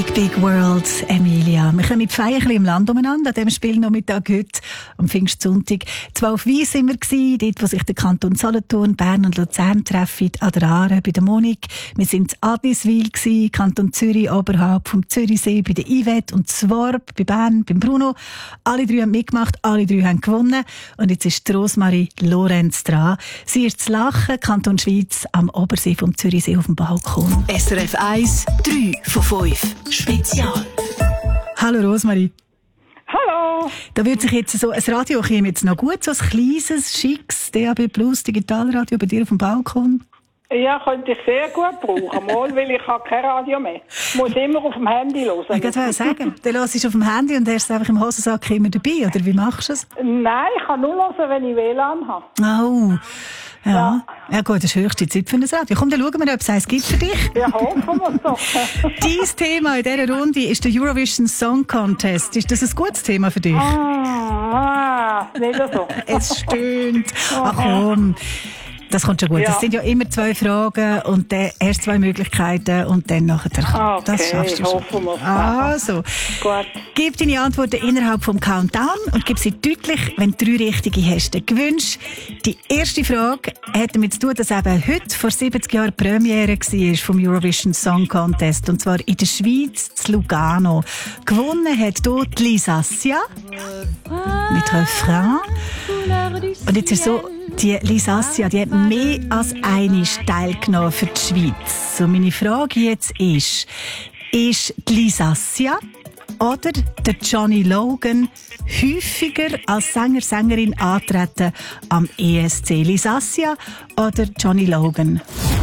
Big, Big World, Emilia. Wir kommen mit Feiern im Land umeinander, an diesem Spielnachmittag heute, am Pfingstsonntag. 12 Weih sind wir gewesen, dort, wo sich der Kanton Solothurn, Bern und Luzern treffen, an der Aare, bei der Monik. Wir sind in Adliswil gewesen, Kanton Zürich, oberhalb vom Zürichsee, bei der Yvette und Zworb, bei Bern, beim Bruno. Alle drei haben mitgemacht, alle drei haben gewonnen. Und jetzt ist Rosmarie Lorenz dran. Sie ist zu lachen, Kanton Schweiz, am Obersee vom Zürichsee auf dem Balkon. SRF 1, 3 von 5. Spezial. Hallo Rosmarie. Hallo. Da würde sich jetzt so ein Radio käme jetzt noch gut, so ein kleines, schickes DAB Plus Digitalradio bei dir auf dem Balkon. Ja, könnte ich sehr gut brauchen, mal, weil ich habe kein Radio mehr. Ich muss immer auf dem Handy hören. Ich wollte sagen, du hörst es auf dem Handy und hast es einfach im Hosensack immer dabei, oder wie machst du es? Nein, ich kann nur hören, wenn ich WLAN habe. Oh, ja. Ja gut, das ist höchste Zeit für ein Radio. Komm, dann schauen wir, ob es eins gibt für dich. Ja, hoffen wir es doch. Dein Thema in dieser Runde ist der Eurovision Song Contest. Ist das ein gutes Thema für dich? Nicht so. Es stimmt. Ach komm. Das kommt schon gut. Es sind ja immer 2 Fragen und dann erst 2 Möglichkeiten und dann nachher. Okay, das schaffst du schon. Hoffen wir. Also, gut. Gib deine Antworten innerhalb vom Countdown und gib sie deutlich, wenn du 3 richtige hast. Dann gewinnst. Die erste Frage hat damit zu tun, dass eben heute vor 70 Jahren Premiere war vom Eurovision Song Contest. Und zwar in der Schweiz, zu Lugano. Gewonnen hat dort Lisa Sia mit Refrain. Und jetzt ist so, die Lisa Sia, die hat mehr als eine teilgenommen für die Schweiz. So, meine Frage jetzt ist die Lisa Sia oder der Johnny Logan häufiger als Sänger, Sängerin antreten am ESC? Lisa Sia oder Johnny Logan?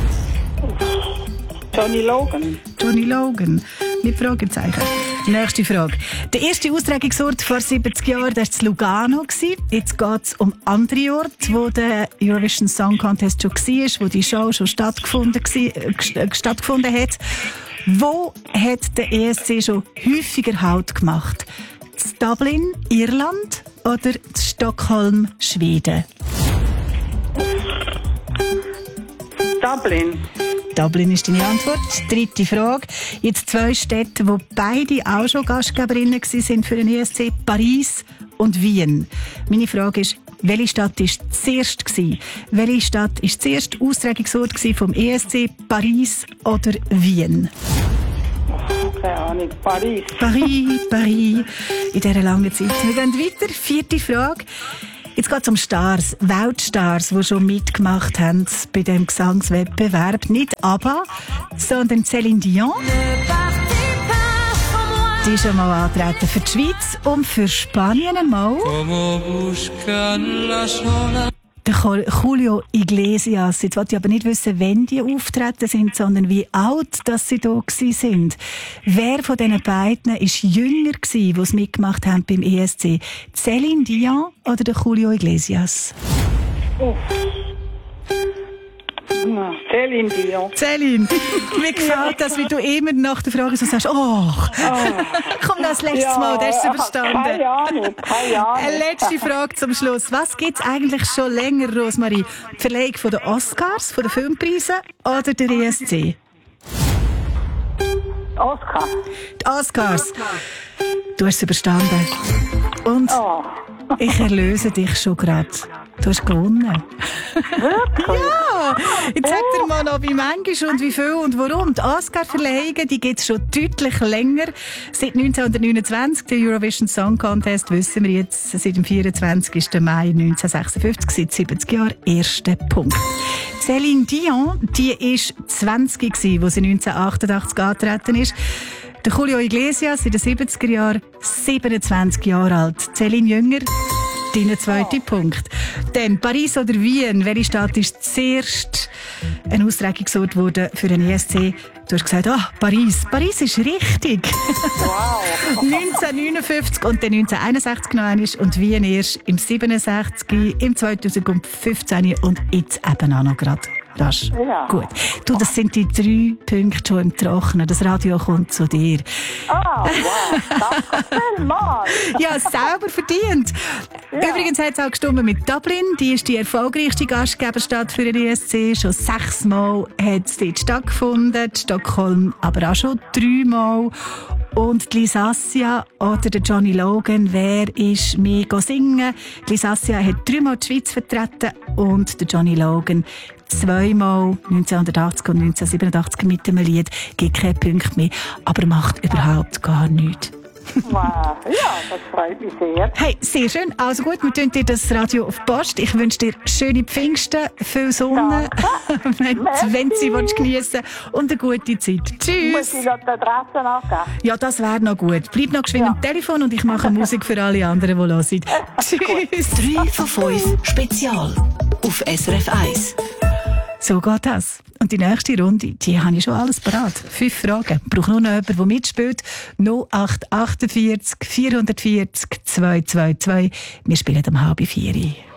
Johnny Logan. Johnny Logan. Mit Fragezeichen. Nächste Frage. Der erste Austragungsort vor 70 Jahren war in Lugano. Jetzt geht es um andere Orte, wo der Eurovision Song Contest schon war, wo die Show schon stattgefunden hat. Wo hat der ESC schon häufiger Halt gemacht? In Dublin, Irland oder in Stockholm, Schweden? Dublin. Dublin ist deine Antwort. Dritte Frage. Jetzt 2 Städte, wo beide auch schon Gastgeberinnen waren für den ESC, Paris und Wien. Meine Frage ist, welche Stadt war zuerst? Welche Stadt war zuerst Austragungsort vom ESC, Paris oder Wien? Keine Ahnung, Paris. Paris. In dieser langen Zeit. Wir gehen weiter. 4. Frage. Jetzt geht es um Stars, Weltstars, die schon mitgemacht haben bei diesem Gesangswettbewerb. Nicht ABBA, sondern Céline Dion. Die ist schon mal antreten für die Schweiz und für Spanien einmal. Der Julio Iglesias. Jetzt wollte ich aber nicht wissen, wann die auftreten sind, sondern wie alt dass sie da sind. Wer von diesen beiden war jünger, die es mitgemacht haben beim ESC? Céline Dion oder der Julio Iglesias? Céline Dion. Céline, mir gefällt das, wie du immer nach der Frage so sagst, komm, das letztes Mal, das hast du verstanden. Keine Ahnung. Eine letzte Frage zum Schluss. Was gibt es eigentlich schon länger, Rosmarie? Die Verleihung von den Oscars, von den Filmpreisen oder der ESC? Oscar. Die Oscars. Du hast es überstanden. Und ich erlöse dich schon gerade. Du hast gewonnen. Wirklich? Ja! Jetzt sag dir mal noch, wie manchmal und wie viel und warum. Die Oscar-Verleihungen, die gibt es schon deutlich länger. Seit 1929, der Eurovision Song Contest, wissen wir jetzt, seit dem 24. Mai 1956, seit 70 Jahren, erster Punkt. Céline Dion, die war 20 gewesen, als sie 1988 angetreten ist. Der Julio Iglesias in den 70er Jahren 27 Jahre alt. Céline jünger. Dein zweiter Punkt. Dann Paris oder Wien. Welche Stadt ist zuerst ein Austragungsort wurde für den ESC? Du hast gesagt, Paris. Paris ist richtig. Wow. 1959 und dann 1961 noch einmal und Wien erst im 67, im 2015 und jetzt eben auch noch gerade. Rasch. Ja. Gut. Du, das sind die 3 Punkte schon im Trockenen. Das Radio kommt zu dir. Ah, wow. Danke vielmals. Ja, selber verdient. Ja. Übrigens hat es auch gestimmt mit Dublin. Die ist die erfolgreichste Gastgeberstadt für den ESC. Schon 6 Mal hat es dort stattgefunden. Stockholm aber auch schon 3 Mal. Und die Lisassia oder der Johnny Logan, wer ist mehr singen? Die Lisassia hat 3 Mal die Schweiz vertreten und der Johnny Logan 2 Mal 1980 und 1987 mit dem Lied. Gibt keine Punkte mehr, aber macht überhaupt gar nichts. Wow. Ja, das freut mich sehr. Hey, sehr schön. Also gut, wir tun dir das Radio auf die Post. Ich wünsche dir schöne Pfingsten, viel Sonne, wenn Sie geniessen und eine gute Zeit. Muss Tschüss. ich noch die Adresse angeben? Ja, das wäre noch gut. Bleib noch geschwind am Telefon und ich mache Musik für alle anderen, die hören. Tschüss. 3 von 5 Spezial auf SRF 1. So geht das. Und die nächste Runde, die habe ich schon alles parat. 5 Fragen. Ich brauche nur noch jemanden, der mitspielt. 0848 440 222. Wir spielen um 3:30.